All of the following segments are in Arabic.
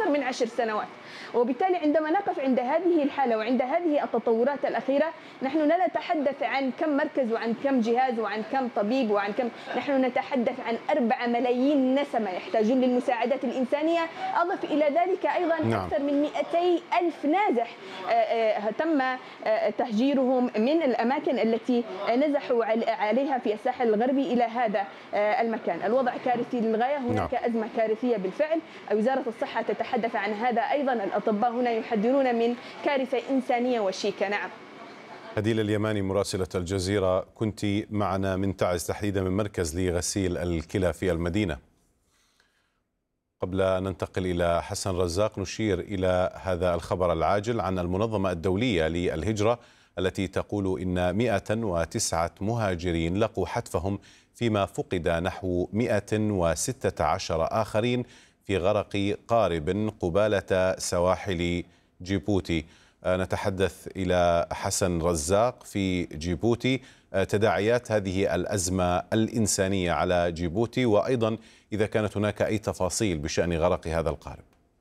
أكثر من 10 سنوات. وبالتالي عندما نقف عند هذه الحالة وعند هذه التطورات الأخيرة، نحن لا نتحدث عن كم مركز وعن كم جهاز وعن كم طبيب وعن كم، نحن نتحدث عن 4 ملايين نسمة يحتاجون للمساعدات الإنسانية. أضف إلى ذلك أيضا أكثر من 200 ألف نازح تم تهجيرهم من الأماكن التي نزحوا عليها في الساحل الغربي إلى هذا المكان. الوضع كارثي للغاية، هناك أزمة كارثية بالفعل. وزارة الصحة تتحدث عن هذا أيضا، الأطباء هنا يحذرون من كارثة إنسانية وشيكة. نعم. هديل اليماني مراسلة الجزيرة، كنت معنا من تعز تحديدا من مركز لغسيل الكلى في المدينة. قبل أن ننتقل إلى حسن رزاق، نشير إلى هذا الخبر العاجل عن المنظمة الدولية للهجرة التي تقول إن 109 مهاجرين لقوا حتفهم، فيما فقد نحو 116 آخرين في غرق قارب قبالة سواحل جيبوتي. نتحدث إلى حسن رزاق في جيبوتي، تداعيات هذه الأزمة الإنسانية على جيبوتي، وأيضا إذا كانت هناك أي تفاصيل بشأن غرق هذا القارب.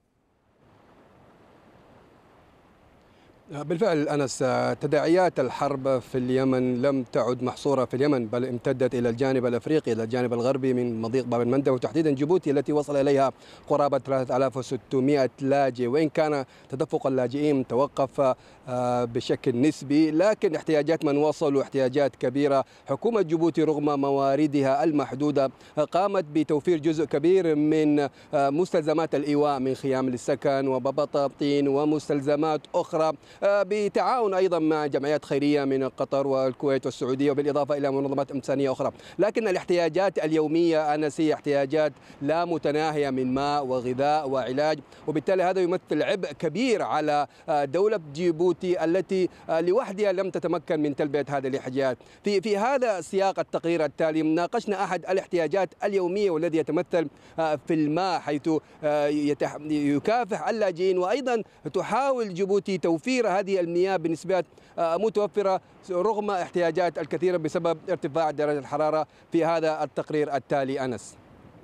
بالفعل أنس، تداعيات الحرب في اليمن لم تعد محصورة في اليمن، بل امتدت إلى الجانب الأفريقي، إلى الجانب الغربي من مضيق باب المندب، وتحديدا جيبوتي التي وصل إليها قرابة 3600 لاجئ. وإن كان تدفق اللاجئين توقف بشكل نسبي، لكن احتياجات من وصلوا احتياجات كبيرة. حكومة جيبوتي رغم مواردها المحدودة قامت بتوفير جزء كبير من مستلزمات الإيواء من خيام للسكن وبطاطين ومستلزمات أخرى، بتعاون أيضا مع جمعيات خيرية من قطر والكويت والسعودية، وبالإضافة إلى منظمات إنسانية أخرى. لكن الاحتياجات اليومية أنسية، احتياجات لا متناهية من ماء وغذاء وعلاج، وبالتالي هذا يمثل عبء كبير على دولة جيبوتي التي لوحدها لم تتمكن من تلبية هذه الاحتياجات. في هذا سياق التقرير التالي ناقشنا أحد الاحتياجات اليومية والذي يتمثل في الماء، حيث يكافح اللاجئين، وأيضا تحاول جيبوتي توفير هذه المياه بنسبات متوفرة رغم احتياجات الكثير بسبب ارتفاع درجة الحرارة. في هذا التقرير التالي أنس.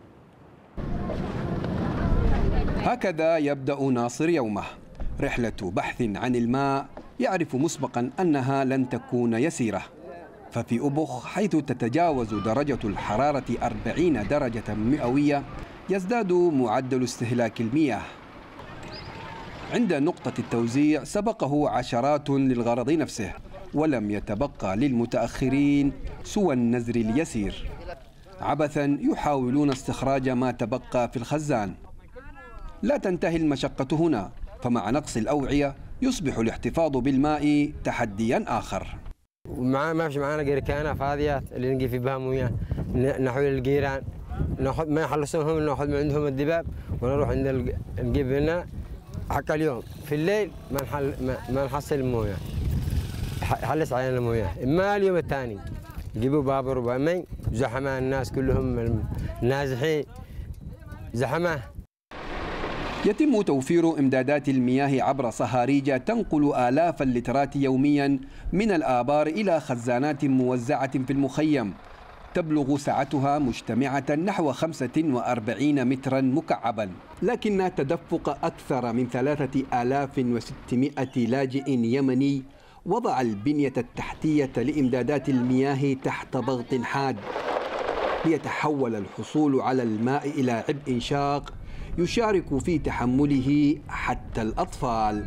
هكذا يبدأ ناصر يومه، رحلة بحث عن الماء يعرف مسبقا أنها لن تكون يسيرة. ففي أبخ حيث تتجاوز درجة الحرارة 40 درجة مئوية يزداد معدل استهلاك المياه. عند نقطة التوزيع سبقه عشرات للغرض نفسه، ولم يتبقى للمتأخرين سوى النزر اليسير. عبثا يحاولون استخراج ما تبقى في الخزان. لا تنتهي المشقة هنا، فمع نقص الأوعية يصبح الاحتفاظ بالماء تحديا آخر. ما فيش معانا غير كانة فاضية اللي نجي في بها مويه، نحول الجيران ناخذ ما يخلصونهم، ناخذ من عندهم الدباب ونروح عند نجيب لنا حق اليوم. في الليل ما نحصل المويه، حلس علينا المويه. اما اليوم الثاني يجيبوا بابور وبامين زحمه، الناس كلهم نازحين زحمه. يتم توفير إمدادات المياه عبر صهاريج تنقل آلاف اللترات يوميا من الآبار إلى خزانات موزعة في المخيم، تبلغ سعتها مجتمعة نحو 45 مترا مكعبا. لكن تدفق أكثر من 3600 لاجئ يمني وضع البنية التحتية لإمدادات المياه تحت ضغط حاد، ليتحول الحصول على الماء إلى عبء شاق يشارك في تحمله حتى الأطفال.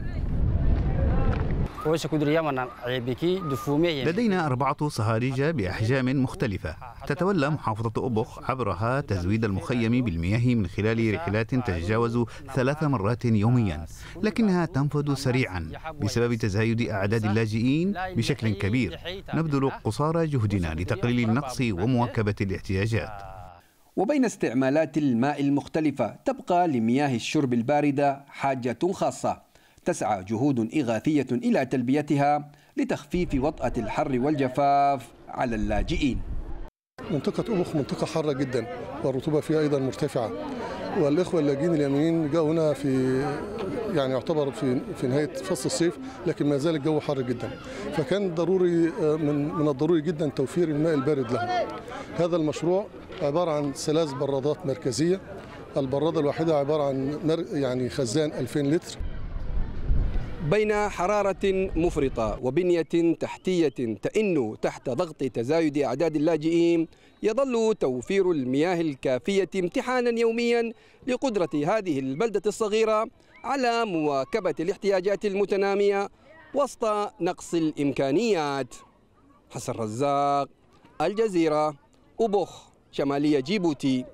لدينا 4 صهاريج بأحجام مختلفة تتولى محافظة أبخ عبرها تزويد المخيم بالمياه من خلال رحلات تتجاوز 3 مرات يوميا، لكنها تنفذ سريعا بسبب تزايد أعداد اللاجئين بشكل كبير. نبذل قصارى جهدنا لتقليل النقص ومواكبة الاحتياجات. وبين استعمالات الماء المختلفة تبقى لمياه الشرب الباردة حاجة خاصة، تسعى جهود إغاثية إلى تلبيتها لتخفيف وطأة الحر والجفاف على اللاجئين. منطقة أبخ منطقة حارة جدا والرطوبة فيها أيضا مرتفعة، والإخوة اللاجئين اليمنيين جاءوا هنا في يعتبر في نهاية فصل الصيف، لكن ما زال الجو حار جدا، فكان ضروري من الضروري جدا توفير الماء البارد لهم. هذا المشروع عبارة عن 3 برادات مركزية البرادة الواحدة عبارة عن يعني خزان 2000 لتر. بين حرارة مفرطة وبنية تحتية تئن تحت ضغط تزايد أعداد اللاجئين، يظل توفير المياه الكافية امتحانا يوميا لقدرة هذه البلدة الصغيرة على مواكبة الاحتياجات المتنامية وسط نقص الإمكانيات. حسن رزاق، الجزيرة، أبوخ، شمالية جيبوتي.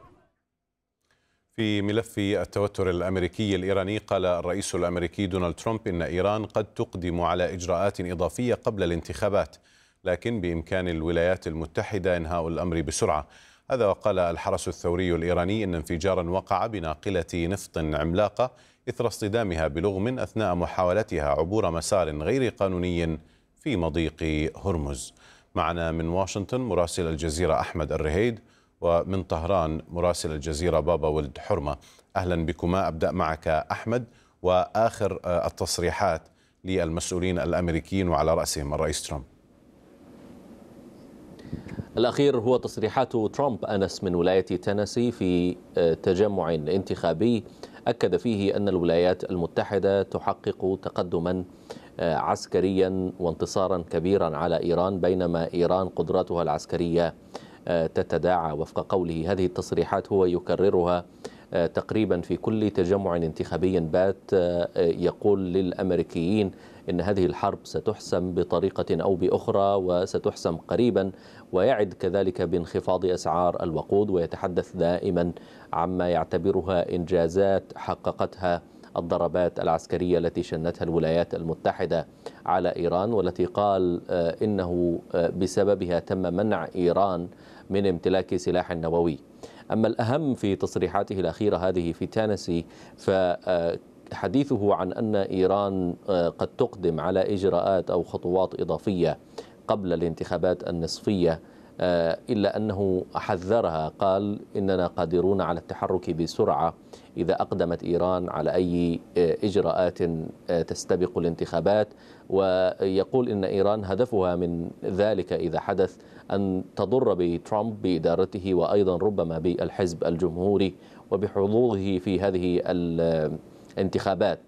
في ملف التوتر الأمريكي الإيراني، قال الرئيس الأمريكي دونالد ترامب إن إيران قد تقدم على إجراءات إضافية قبل الانتخابات، لكن بإمكان الولايات المتحدة إنهاء الأمر بسرعة. هذا وقال الحرس الثوري الإيراني إن انفجارا وقع بناقلة نفط عملاقة إثر اصطدامها بلغم أثناء محاولتها عبور مسار غير قانوني في مضيق هرمز. معنا من واشنطن مراسل الجزيرة أحمد الرهيد، ومن طهران مراسل الجزيرة بابا ولد حرمة. أهلا بكما. أبدأ معك أحمد، وآخر التصريحات للمسؤولين الأمريكيين وعلى رأسهم الرئيس ترامب. الأخير هو تصريحات ترامب أنس من ولاية تينيسي في تجمع انتخابي أكد فيه أن الولايات المتحدة تحقق تقدما عسكريا وانتصارا كبيرا على إيران، بينما إيران قدراتها العسكرية تتداعى. وفق قوله هذه التصريحات هو يكررها تقريبا في كل تجمع انتخابي بات، يقول للأمريكيين إن هذه الحرب ستحسم بطريقة أو بأخرى وستحسم قريبا، ويعد كذلك بانخفاض أسعار الوقود، ويتحدث دائما عما يعتبرها إنجازات حققتها الضربات العسكرية التي شنتها الولايات المتحدة على إيران، والتي قال إنه بسببها تم منع إيران من امتلاك سلاح نووي. أما الأهم في تصريحاته الأخيرة هذه في تينيسي فحديثه عن أن إيران قد تقدم على إجراءات أو خطوات إضافية قبل الانتخابات النصفية، إلا أنه حذرها، قال إننا قادرون على التحرك بسرعة إذا أقدمت إيران على أي إجراءات تستبق الانتخابات، ويقول إن إيران هدفها من ذلك إذا حدث أن تضر بترامب بإدارته وأيضا ربما بالحزب الجمهوري وبحظوظه في هذه الانتخابات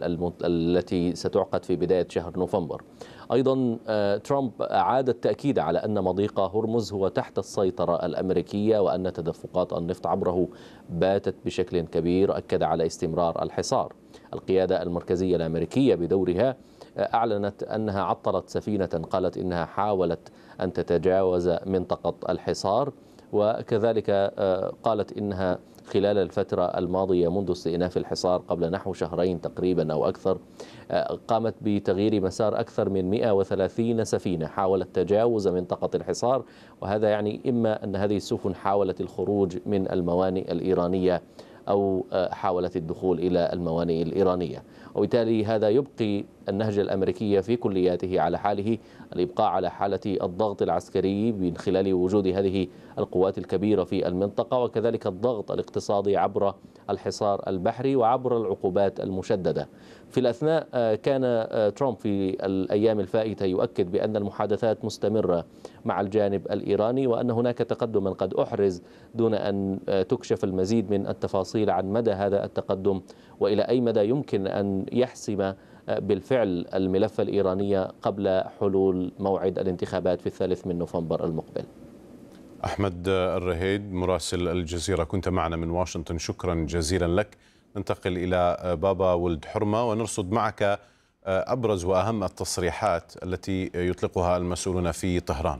التي ستعقد في بداية شهر نوفمبر. أيضا ترامب أعاد التأكيد على أن مضيق هرمز هو تحت السيطرة الأمريكية وأن تدفقات النفط عبره باتت بشكل كبير. أكد على استمرار الحصار. القيادة المركزية الأمريكية بدورها أعلنت أنها عطلت سفينة قالت إنها حاولت أن تتجاوز منطقة الحصار، وكذلك قالت إنها خلال الفترة الماضية منذ استئناف الحصار قبل نحو شهرين تقريبا أو أكثر قامت بتغيير مسار أكثر من 130 سفينة حاولت تجاوز منطقة الحصار، وهذا يعني إما أن هذه السفن حاولت الخروج من الموانئ الإيرانية أو حاولت الدخول إلى الموانئ الإيرانية، وبالتالي هذا يبقي النهج الأمريكي في كلياته على حاله، الإبقاء على حالة الضغط العسكري من خلال وجود هذه القوات الكبيرة في المنطقة، وكذلك الضغط الاقتصادي عبر الحصار البحري وعبر العقوبات المشددة. في الأثناء كان ترامب في الأيام الفائتة يؤكد بأن المحادثات مستمرة مع الجانب الإيراني وأن هناك تقدما قد أحرز دون أن تكشف المزيد من التفاصيل عن مدى هذا التقدم وإلى أي مدى يمكن أن يحسم بالفعل الملف الإيراني قبل حلول موعد الانتخابات في 3 نوفمبر المقبل. أحمد الرهيد مراسل الجزيرة كنت معنا من واشنطن، شكرا جزيلا لك. ننتقل إلى بابا ولد حرمة ونرصد معك أبرز وأهم التصريحات التي يطلقها المسؤولون في طهران.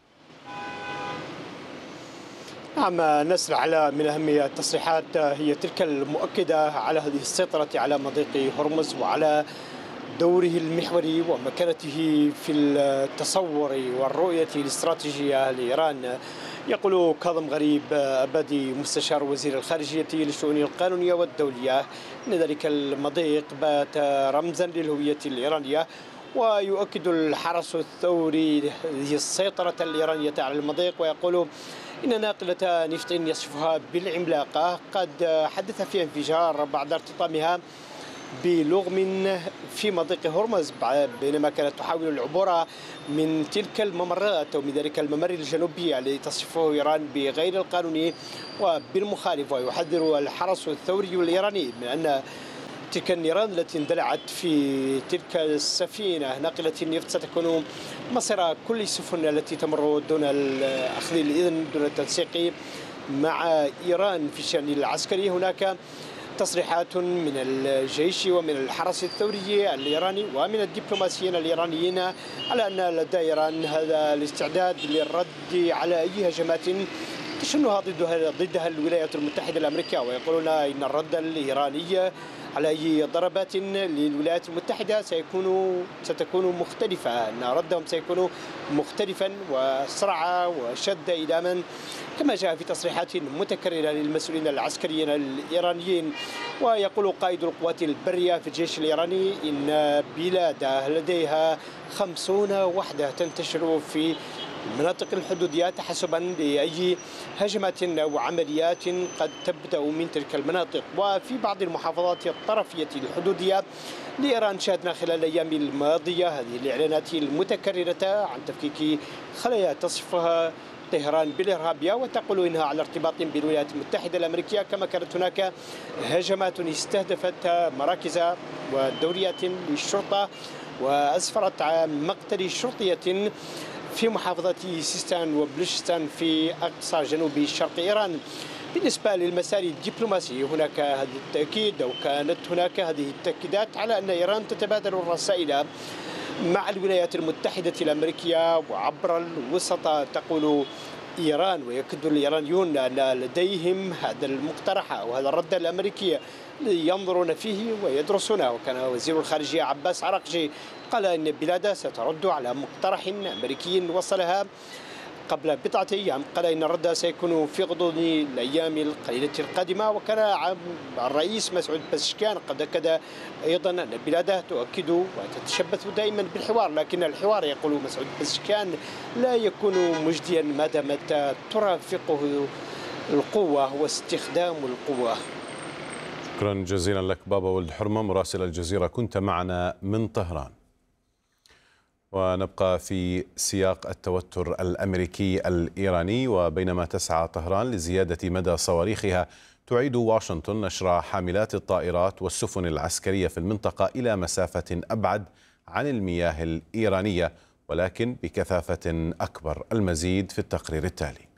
نعم نسر، على من أهم التصريحات هي تلك المؤكدة على هذه السيطرة على مضيق هرمز وعلى دوره المحوري ومكانته في التصور والرؤية الاستراتيجية لإيران. يقول كاظم غريب أبادي مستشار وزير الخارجية للشؤون القانونية والدولية أن ذلك المضيق بات رمزا للهوية الإيرانية، ويؤكد الحرس الثوري هذه السيطرة الإيرانية على المضيق، ويقول إن ناقلة نفط يصفها بالعملاقة قد حدث فيها انفجار بعد ارتطامها بلغم في مضيق هرمز بينما كانت تحاول العبور من تلك الممرات أو من ذلك الممر الجنوبي الذي تصفه إيران بغير القانوني وبالمخالف. ويحذر الحرس الثوري الإيراني من أن تلك النيران التي اندلعت في تلك السفينة ناقلة النفط ستكون مصير كل السفن التي تمر دون أخذ الإذن دون التنسيق مع إيران في الشأن العسكري. هناك تصريحات من الجيش ومن الحرس الثوري الإيراني ومن الدبلوماسيين الإيرانيين على أن لدى إيران هذا الاستعداد للرد على أي هجمات تشنها ضدها الولايات المتحدة الأمريكية، ويقولون إن الرد الإيراني على أي ضربات للولايات المتحدة ستكون مختلفة، أن ردهم سيكون مختلفا وأسرع وشد إلى من، كما جاء في تصريحات متكررة للمسؤولين العسكريين الإيرانيين. ويقول قائد القوات البرية في الجيش الإيراني إن بلاده لديها 50 وحدة تنتشر في المناطق الحدودية تحسبا لأي هجمات أو عمليات قد تبدأ من تلك المناطق. وفي بعض المحافظات الطرفية الحدودية لإيران شاهدنا خلال الأيام الماضية هذه الإعلانات المتكررة عن تفكيك خلايا تصفها طهران بالإرهابية وتقول إنها على ارتباط بالولايات المتحدة الأمريكية، كما كانت هناك هجمات استهدفت مراكز ودوريات للشرطة وأسفرت عن مقتل شرطية في محافظة سيستان وبلوشستان في أقصى جنوب شرق إيران. بالنسبة للمسار الدبلوماسي هناك هذا التأكيد أو كانت هناك هذه التأكيدات على أن إيران تتبادل الرسائل مع الولايات المتحدة الأمريكية وعبر الوسطاء. تقول إيران ويؤكد الإيرانيون أن لديهم هذا المقترح أو هذا الرد الأمريكي ينظرون فيه ويدرسونه. وكان وزير الخارجية عباس عراقجي قال إن بلاده سترد على مقترح أمريكي وصلها قبل بضعة أيام، قال إن الرد سيكون في غضون الأيام القليلة القادمة. وكان الرئيس مسعود بزشكيان قد أكد أيضا أن بلاده تؤكد وتتشبث دائما بالحوار، لكن الحوار يقول مسعود بزشكيان لا يكون مجديا ما دامت ترافقه القوة واستخدام القوة. شكرا جزيلا لك بابا ولد حرمة مراسل الجزيرة، كنت معنا من طهران. ونبقى في سياق التوتر الأمريكي الإيراني، وبينما تسعى طهران لزيادة مدى صواريخها تعيد واشنطن نشر حاملات الطائرات والسفن العسكرية في المنطقة إلى مسافة أبعد عن المياه الإيرانية ولكن بكثافة أكبر. المزيد في التقرير التالي.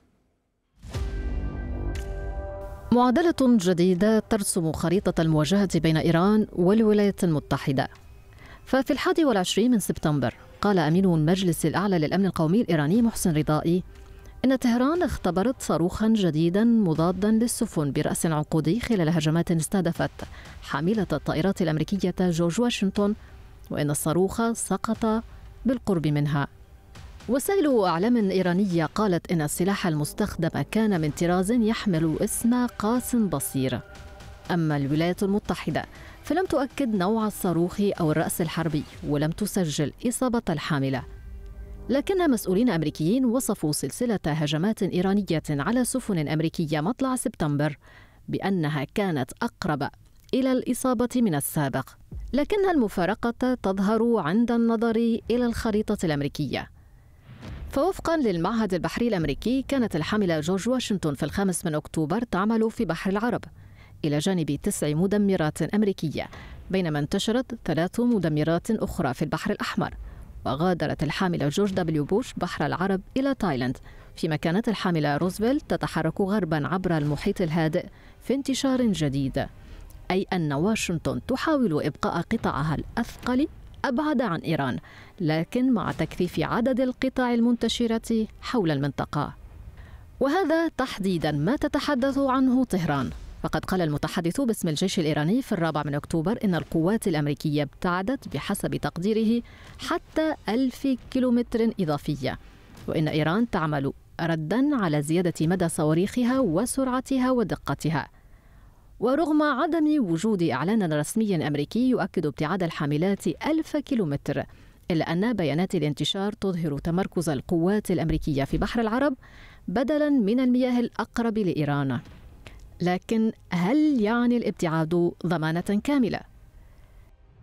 معادلة جديدة ترسم خريطة المواجهة بين إيران والولايات المتحدة. ففي 21 من سبتمبر قال أمين المجلس الأعلى للأمن القومي الإيراني محسن رضائي إن طهران اختبرت صاروخا جديدا مضادا للسفن برأس عنقودي خلال هجمات استهدفت حاملة الطائرات الأمريكية جورج واشنطن، وإن الصاروخ سقط بالقرب منها. وسائل أعلام إيرانية قالت إن السلاح المستخدم كان من طراز يحمل اسم قاس بصير. أما الولايات المتحدة فلم تؤكد نوع الصاروخ أو الرأس الحربي ولم تسجل إصابة الحاملة، لكن مسؤولين أمريكيين وصفوا سلسلة هجمات إيرانية على سفن أمريكية مطلع سبتمبر بأنها كانت أقرب إلى الإصابة من السابق، لكن المفارقة تظهر عند النظر إلى الخريطة الأمريكية. فوفقاً للمعهد البحري الأمريكي كانت الحاملة جورج واشنطن في 5 من أكتوبر تعمل في بحر العرب إلى جانب 9 مدمرات أمريكية، بينما انتشرت 3 مدمرات أخرى في البحر الأحمر. وغادرت الحاملة جورج دبليو بوش بحر العرب إلى تايلاند، فيما كانت الحاملة روزفلت تتحرك غرباً عبر المحيط الهادئ في انتشار جديد، أي أن واشنطن تحاول إبقاء قطعها الأثقل أبعد عن إيران، لكن مع تكثيف عدد القطع المنتشرة حول المنطقة. وهذا تحديداً ما تتحدث عنه طهران. فقد قال المتحدث باسم الجيش الإيراني في 4 من أكتوبر إن القوات الأمريكية ابتعدت بحسب تقديره حتى 1000 كيلومتر إضافية، وإن إيران تعمل رداً على زيادة مدى صواريخها وسرعتها ودقتها. ورغم عدم وجود إعلان رسمي أمريكي يؤكد ابتعاد الحاملات 1000 كيلومتر، إلا أن بيانات الانتشار تظهر تمركز القوات الأمريكية في بحر العرب بدلاً من المياه الأقرب لإيران. لكن هل يعني الابتعاد ضمانة كاملة؟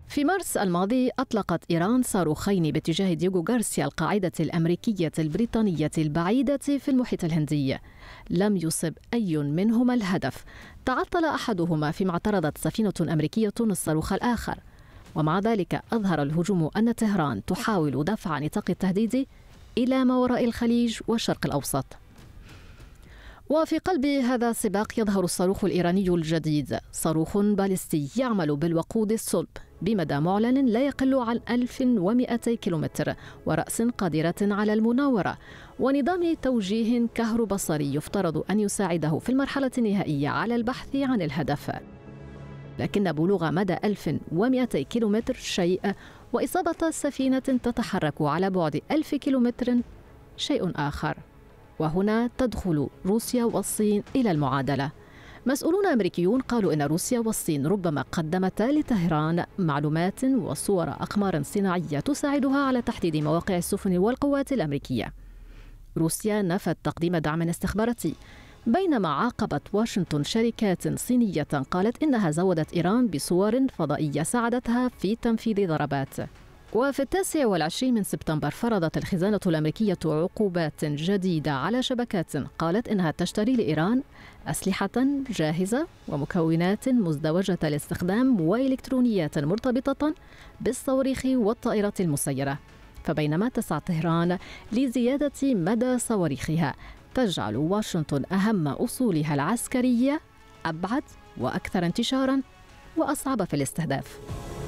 في مارس الماضي أطلقت إيران صاروخين باتجاه دييغو غارسيا القاعدة الأمريكية البريطانية البعيدة في المحيط الهندي. لم يصب أي منهما الهدف، تعطل أحدهما فيما اعترضت سفينة أمريكية الصاروخ الآخر، ومع ذلك أظهر الهجوم أن طهران تحاول دفع نطاق التهديد إلى ما وراء الخليج والشرق الأوسط. وفي قلب هذا السباق يظهر الصاروخ الإيراني الجديد، صاروخ باليستي يعمل بالوقود الصلب بمدى معلن لا يقل عن 1200 كيلومتر، ورأس قادرة على المناورة، ونظام توجيه كهروبصري يفترض أن يساعده في المرحلة النهائية على البحث عن الهدف. لكن بلوغ مدى 1200 كيلومتر شيء، وإصابة سفينة تتحرك على بعد 1000 كيلومتر شيء آخر. وهنا تدخل روسيا والصين إلى المعادلة. مسؤولون أمريكيون قالوا إن روسيا والصين ربما قدمتا لطهران معلومات وصور أقمار صناعية تساعدها على تحديد مواقع السفن والقوات الأمريكية. روسيا نفت تقديم دعم استخباراتي، بينما عاقبت واشنطن شركات صينية قالت إنها زودت إيران بصور فضائية ساعدتها في تنفيذ ضربات. وفي 29 من سبتمبر فرضت الخزانة الأمريكية عقوبات جديدة على شبكات قالت إنها تشتري لإيران أسلحة جاهزة ومكونات مزدوجة الاستخدام وإلكترونيات مرتبطة بالصواريخ والطائرات المسيرة. فبينما تسعى طهران لزيادة مدى صواريخها، تجعل واشنطن أهم أصولها العسكرية أبعد وأكثر انتشاراً وأصعب في الاستهداف.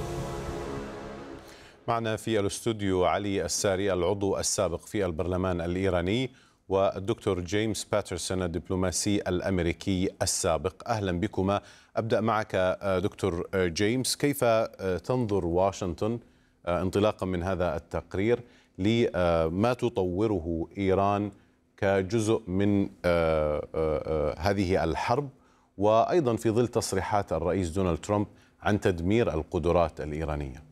معنا في الاستوديو علي الساري العضو السابق في البرلمان الإيراني، والدكتور جيمس باترسون الدبلوماسي الأمريكي السابق. أهلا بكما. أبدأ معك دكتور جيمس، كيف تنظر واشنطن انطلاقا من هذا التقرير لما تطوره إيران كجزء من هذه الحرب، وأيضا في ظل تصريحات الرئيس دونالد ترامب عن تدمير القدرات الإيرانية؟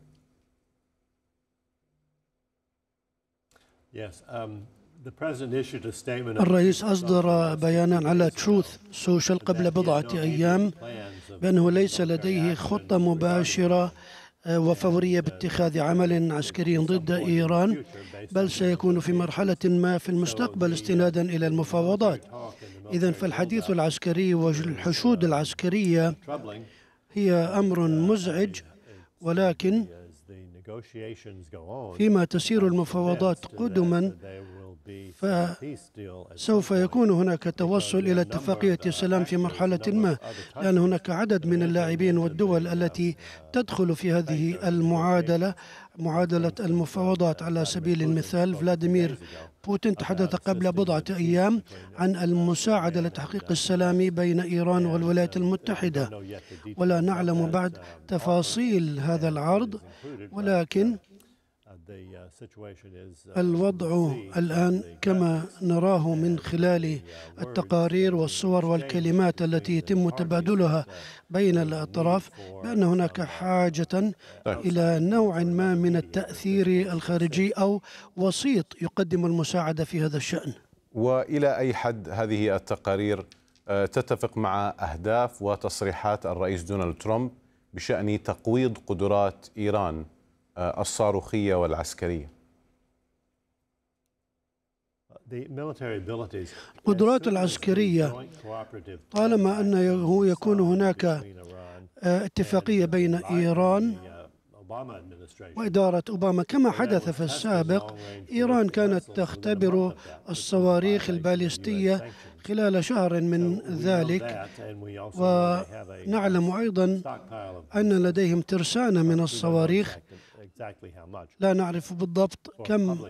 الرئيس أصدر بيانا على تروث سوشيال قبل بضعة أيام بأنه ليس لديه خطة مباشرة وفورية باتخاذ عمل عسكري ضد إيران، بل سيكون في مرحلة ما في المستقبل استنادا إلى المفاوضات. إذن فالحديث العسكري والحشود العسكرية هي أمر مزعج، ولكن فيما تسير المفاوضات قدما فسوف يكون هناك توصل إلى اتفاقية سلام في مرحلة ما، لأن هناك عدد من اللاعبين والدول التي تدخل في هذه المعادلة، معادلة المفاوضات. على سبيل المثال فلاديمير بوتين تحدث قبل بضعة أيام عن المساعدة لتحقيق السلام بين إيران والولايات المتحدة، ولا نعلم بعد تفاصيل هذا العرض، ولكن الوضع الآن كما نراه من خلال التقارير والصور والكلمات التي يتم تبادلها بين الأطراف بأن هناك حاجة إلى نوع ما من التأثير الخارجي أو وسيط يقدم المساعدة في هذا الشأن. وإلى أي حد هذه التقارير تتفق مع أهداف وتصريحات الرئيس دونالد ترامب بشأن تقويض قدرات إيران الصاروخية والعسكرية؟ القدرات العسكرية طالما أنه يكون هناك اتفاقية بين إيران وإدارة أوباما كما حدث في السابق. إيران كانت تختبر الصواريخ الباليستية خلال شهر من ذلك، ونعلم أيضا أن لديهم ترسانة من الصواريخ، لا نعرف بالضبط كم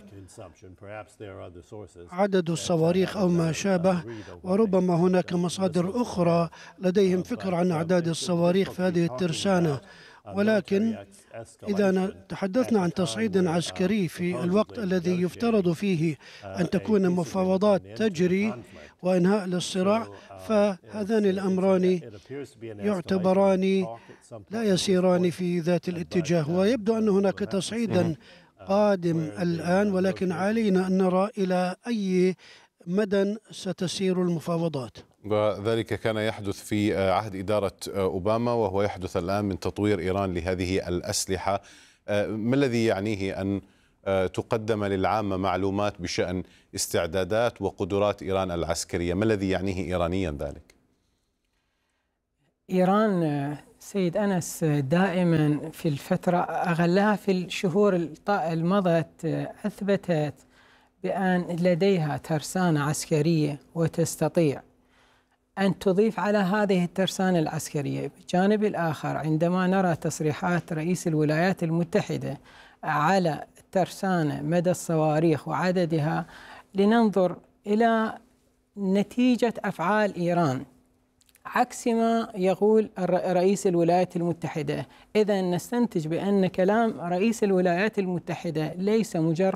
عدد الصواريخ أو ما شابه، وربما هناك مصادر أخرى لديهم فكرة عن أعداد الصواريخ في هذه الترسانة. ولكن إذا تحدثنا عن تصعيد عسكري في الوقت الذي يفترض فيه أن تكون مفاوضات تجري وإنهاء للصراع، فهذان الأمران يعتبران لا يسيران في ذات الاتجاه، ويبدو أن هناك تصعيدا قادم الآن، ولكن علينا أن نرى إلى أي مدى ستسير المفاوضات. وذلك كان يحدث في عهد إدارة أوباما، وهو يحدث الآن من تطوير إيران لهذه الأسلحة. ما الذي يعنيه أن تقدم للعامة معلومات بشأن استعدادات وقدرات إيران العسكرية؟ ما الذي يعنيه إيرانيا ذلك؟ إيران سيد أنس دائما في الفترة أغلها في الشهور المضت أثبتت بأن لديها ترسانة عسكرية وتستطيع أن تضيف على هذه الترسانة العسكرية. بالجانب الآخر عندما نرى تصريحات رئيس الولايات المتحدة على ترسانة مدى الصواريخ وعددها، لننظر إلى نتيجة أفعال إيران عكس ما يقول رئيس الولايات المتحدة. إذا نستنتج بأن كلام رئيس الولايات المتحدة ليس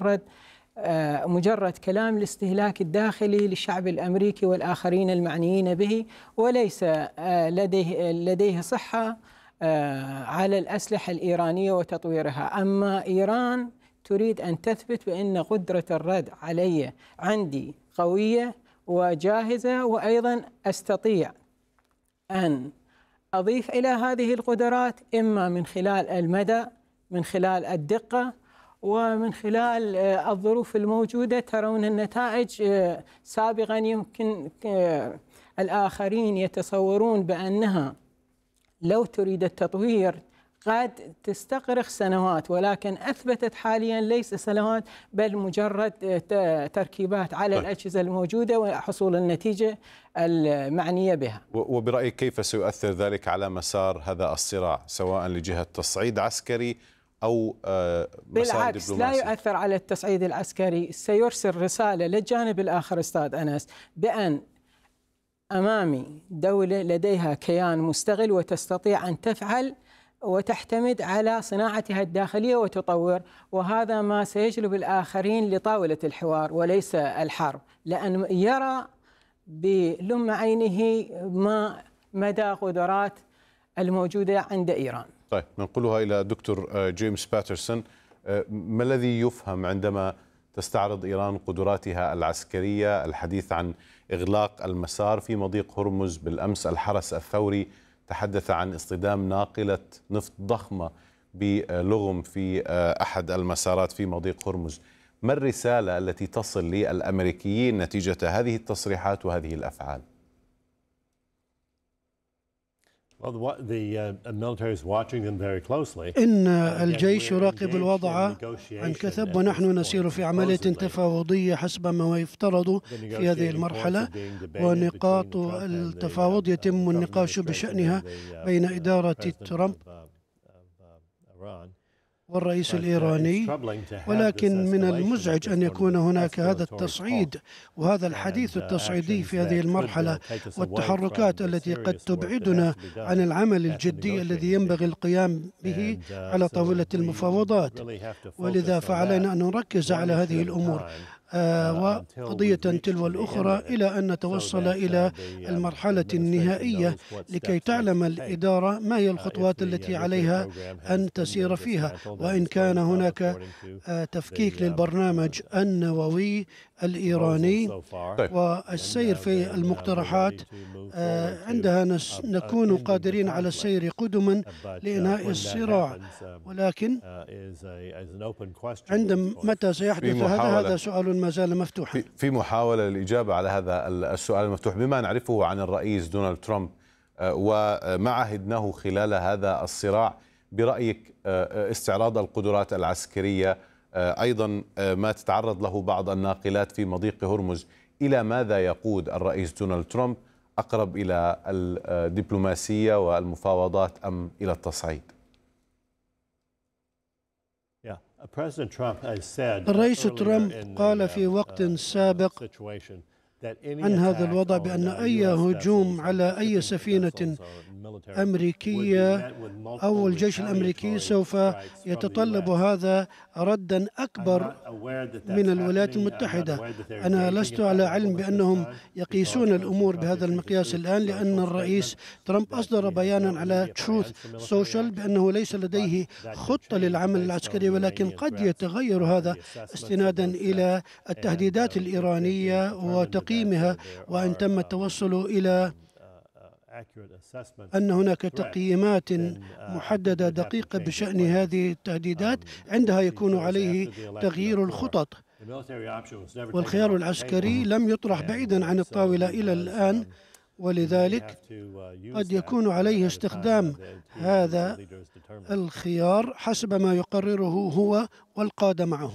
مجرد كلام الاستهلاك الداخلي للشعب الأمريكي والآخرين المعنيين به، وليس لديه صحة على الأسلحة الإيرانية وتطويرها. أما إيران تريد أن تثبت بأن قدرة الرد علي عندي قوية وجاهزة، وأيضا أستطيع أن أضيف إلى هذه القدرات إما من خلال المدى، من خلال الدقة، ومن خلال الظروف الموجودة. ترون النتائج سابقا يمكن الآخرين يتصورون بأنها لو تريد التطوير قد تستغرق سنوات، ولكن أثبتت حاليا ليس سنوات بل مجرد تركيبات على الأجهزة الموجودة وحصول النتيجة المعنية بها. وبرأيك كيف سيؤثر ذلك على مسار هذا الصراع، سواء لجهة تصعيد عسكري أو مسار بالعكس دبلوماسي؟ لا يؤثر على التصعيد العسكري، سيرسل رسالة للجانب الآخر أستاذ أنس بأن أمامي دولة لديها كيان مستغل وتستطيع أن تفعل وتعتمد على صناعتها الداخلية وتطور، وهذا ما سيجلب الآخرين لطاولة الحوار وليس الحرب، لأن يرى بلم عينه ما مدى قدرات الموجودة عند إيران. طيب، ننقلها إلى دكتور جيمس باترسون. ما الذي يفهم عندما تستعرض إيران قدراتها العسكرية؟ الحديث عن إغلاق المسار في مضيق هرمز، بالأمس الحرس الثوري تحدث عن اصطدام ناقلة نفط ضخمة بلغم في أحد المسارات في مضيق هرمز. ما الرسالة التي تصل للأمريكيين نتيجة هذه التصريحات وهذه الأفعال؟ إن الجيش يراقب الوضع عن كثب، ونحن نسير في عملية تفاوضية حسب ما يفترض في هذه المرحلة، ونقاط التفاوض يتم النقاش بشأنها بين إدارة ترامب والرئيس الإيراني. ولكن من المزعج أن يكون هناك هذا التصعيد وهذا الحديث التصعيدي في هذه المرحلة، والتحركات التي قد تبعدنا عن العمل الجدي الذي ينبغي القيام به على طاولة المفاوضات. ولذا فعلينا أن نركز على هذه الأمور وقضية تلو الأخرى إلى أن نتوصل إلى المرحلة النهائية لكي تعلم الإدارة ما هي الخطوات التي عليها أن تسير فيها. وإن كان هناك تفكيك للبرنامج النووي الإيراني والسير في المقترحات، عندها نكون قادرين على السير قدما لإنهاء الصراع. ولكن متى سيحدث هذا سؤال ما زال مفتوحا. في محاولة للإجابة على هذا السؤال المفتوح، بما نعرفه عن الرئيس دونالد ترامب وما عهدناه خلال هذا الصراع، برأيك استعراض القدرات العسكرية، أيضا ما تتعرض له بعض الناقلات في مضيق هرمز، إلى ماذا يقود الرئيس دونالد ترامب؟ أقرب إلى الدبلوماسية والمفاوضات أم إلى التصعيد؟ الرئيس ترامب قال في وقت سابق عن هذا الوضع بأن أي هجوم على أي سفينة أمريكية أو الجيش الأمريكي سوف يتطلب هذا ردا أكبر من الولايات المتحدة. أنا لست على علم بأنهم يقيسون الأمور بهذا المقياس الآن، لأن الرئيس ترامب أصدر بيانا على تروث سوشيال بأنه ليس لديه خطة للعمل العسكري، ولكن قد يتغير هذا استنادا إلى التهديدات الإيرانية وتقييمها، وأن تم التوصل إلى أن هناك تقييمات محددة دقيقة بشأن هذه التهديدات، عندها يكون عليه تغيير الخطط. والخيار العسكري لم يطرح بعيدا عن الطاولة إلى الآن، ولذلك قد يكون عليه استخدام هذا الخيار حسب ما يقرره هو والقادة معه.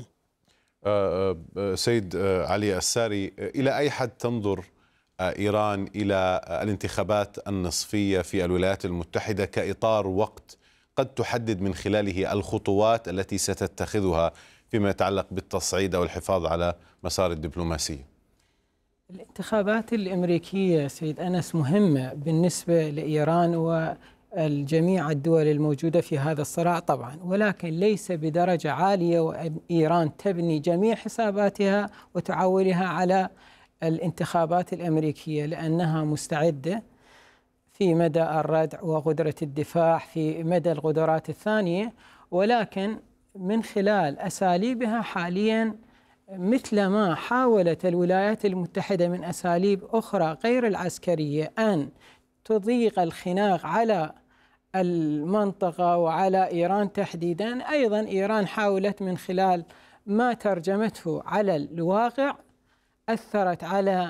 سيد علي الساري، إلى أي حد تنظر إيران إلى الانتخابات النصفية في الولايات المتحدة كإطار وقت قد تحدد من خلاله الخطوات التي ستتخذها فيما يتعلق بالتصعيد أو الحفاظ على مسار الدبلوماسية؟ الانتخابات الأمريكية سيد أنس مهمة بالنسبة لإيران والجميع الدول الموجودة في هذا الصراع طبعا، ولكن ليس بدرجة عالية، وإيران تبني جميع حساباتها وتعولها على الانتخابات الأمريكية لأنها مستعدة في مدى الردع وقدرة الدفاع في مدى القدرات الثانية، ولكن من خلال أساليبها حاليا مثل ما حاولت الولايات المتحدة من أساليب أخرى غير العسكرية أن تضيق الخناق على المنطقة وعلى إيران تحديدا، أيضا إيران حاولت من خلال ما ترجمته على الواقع أثرت على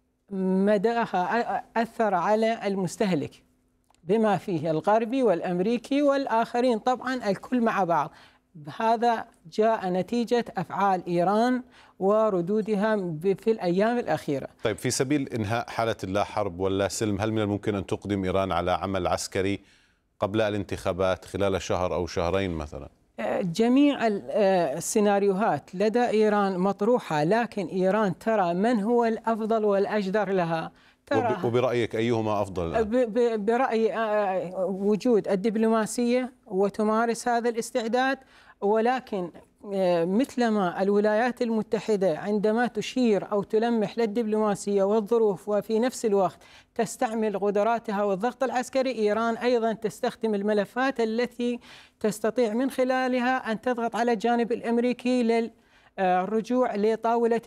مداها، أثر على المستهلك بما فيه الغربي والأمريكي والآخرين طبعا الكل مع بعض. هذا جاء نتيجة أفعال إيران وردودها في الأيام الأخيرة. طيب، في سبيل إنهاء حالة اللا حرب ولا سلم، هل من الممكن أن تقدم إيران على عمل عسكري قبل الانتخابات خلال شهر أو شهرين مثلا؟ جميع السيناريوهات لدى إيران مطروحة، لكن إيران ترى من هو الأفضل والأجدر لها. وبرأيك أيهما أفضل؟ برأيي وجود الدبلوماسية وتمارس هذا الاستعداد، ولكن مثلما الولايات المتحدة عندما تشير أو تلمح للدبلوماسية والظروف وفي نفس الوقت تستعمل قدراتها والضغط العسكري، إيران أيضا تستخدم الملفات التي تستطيع من خلالها أن تضغط على الجانب الأمريكي للرجوع لطاولة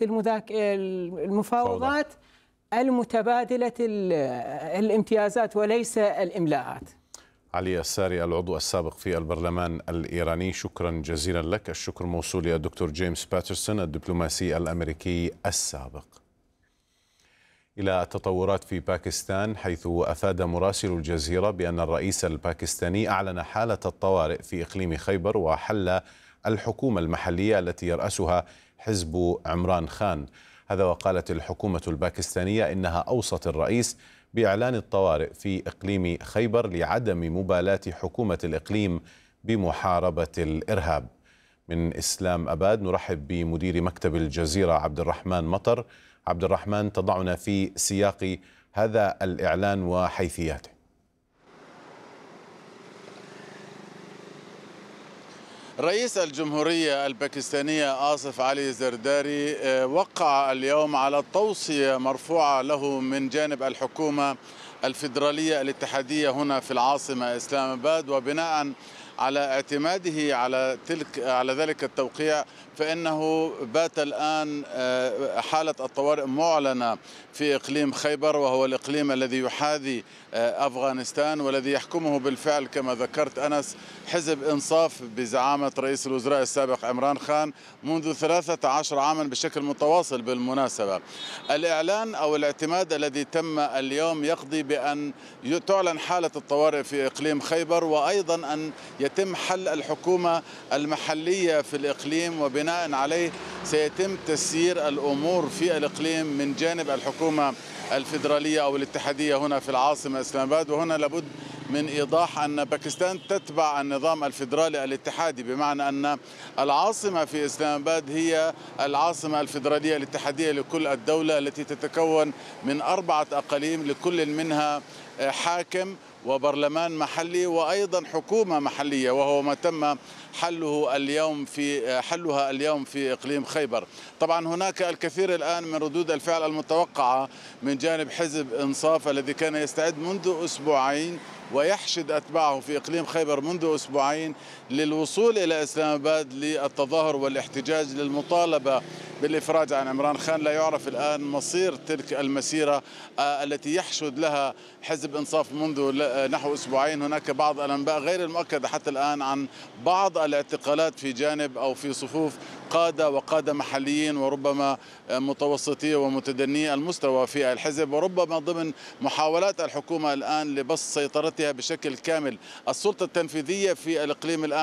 المفاوضات المتبادلة الامتيازات وليس الإملاءات. علي الساري، العضو السابق في البرلمان الإيراني، شكرا جزيلا لك. الشكر موصول للدكتور جيمس باترسون الدبلوماسي الأمريكي السابق. إلى التطورات في باكستان، حيث أفاد مراسل الجزيرة بأن الرئيس الباكستاني أعلن حالة الطوارئ في إقليم خيبر وحل الحكومة المحلية التي يرأسها حزب عمران خان. هذا وقالت الحكومة الباكستانية إنها أوصت الرئيس بإعلان الطوارئ في إقليم خيبر لعدم مبالاة حكومة الإقليم بمحاربة الإرهاب. من إسلام أباد نرحب بمدير مكتب الجزيرة عبد الرحمن مطر. عبد الرحمن، تضعنا في سياق هذا الإعلان وحيثياته. رئيس الجمهورية الباكستانية آصف علي زرداري وقع اليوم على توصية مرفوعة له من جانب الحكومة الفيدرالية الاتحادية هنا في العاصمة إسلام أباد، وبناء على اعتماده على ذلك التوقيع فإنه بات الآن حالة الطوارئ معلنة في إقليم خيبر، وهو الإقليم الذي يحاذي أفغانستان والذي يحكمه بالفعل كما ذكرت أنس حزب إنصاف بزعامة رئيس الوزراء السابق عمران خان منذ 13 عاما بشكل متواصل. بالمناسبة، الإعلان أو الاعتماد الذي تم اليوم يقضي بأن تعلن حالة الطوارئ في إقليم خيبر، وأيضا أن يتم حل الحكومة المحلية في الإقليم، وبناء عليه سيتم تسيير الأمور في الإقليم من جانب الحكومة الفيدرالية أو الاتحادية هنا في العاصمة إسلام أباد. وهنا لابد من إيضاح أن باكستان تتبع النظام الفيدرالي الاتحادي، بمعنى أن العاصمة في إسلام أباد هي العاصمة الفيدرالية الاتحادية لكل الدولة، التي تتكون من 4 أقاليم لكل منها حاكم، وبرلمان محلي وأيضا حكومة محلية، وهو ما تم حلها اليوم في إقليم خيبر. طبعا هناك الكثير الآن من ردود الفعل المتوقعة من جانب حزب إنصاف الذي كان يستعد منذ أسبوعين ويحشد أتباعه في إقليم خيبر منذ أسبوعين للوصول إلى إسلام آباد للتظاهر والاحتجاج للمطالبة بالإفراج عن عمران خان. لا يعرف الآن مصير تلك المسيرة التي يحشد لها حزب إنصاف منذ نحو أسبوعين. هناك بعض الأنباء غير المؤكدة حتى الآن عن بعض الاعتقالات في جانب أو في صفوف قادة محليين وربما متوسطي ومتدني المستوى في الحزب، وربما ضمن محاولات الحكومة الآن لبسط سيطرتها بشكل كامل. السلطة التنفيذية في الإقليم الآن